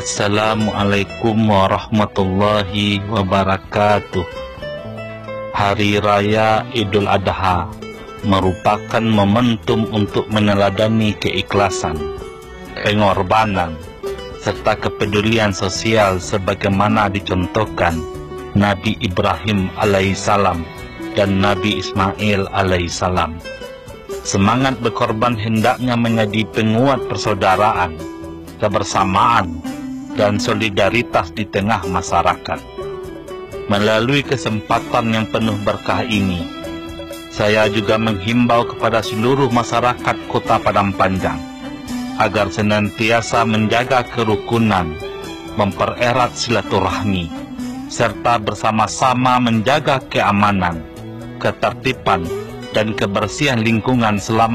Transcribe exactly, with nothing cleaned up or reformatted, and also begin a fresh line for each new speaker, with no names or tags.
Assalamualaikum warahmatullahi wabarakatuh. Hari Raya Idul Adha merupakan momentum untuk meneladani keikhlasan, pengorbanan, serta kepedulian sosial sebagaimana dicontohkan Nabi Ibrahim alaihissalam dan Nabi Ismail alaihissalam. Semangat berkorban hendaknya menjadi penguat persaudaraan, kebersamaan, dan solidaritas di tengah masyarakat. Melalui kesempatan yang penuh berkah ini, saya juga menghimbau kepada seluruh masyarakat Kota Padang Panjang agar senantiasa menjaga kerukunan, mempererat silaturahmi, serta bersama-sama menjaga keamanan, ketertiban, dan kebersihan lingkungan selama